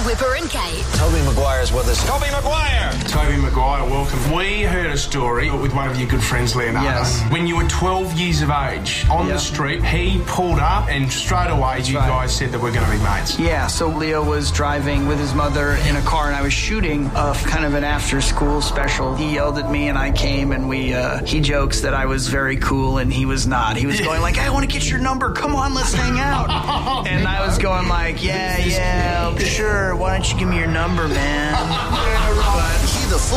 Whipper and Kate. Toby Maguire's with us. Toby Maguire! Toby Maguire, welcome. We heard a story with one of your good friends, Leonardo. Yes. When you were 12 years of age, on the street, he pulled up and straight away guys said that we're going to be mates. Yeah, so Leo was driving with his mother in a car and I was shooting kind of an after-school special. He yelled at me and I came and he jokes that I was very cool and he was not. He was going like, hey, I want to get your number. Come on, let's hang out. And I was going like, yeah, sure. Why don't you give me your number, man? But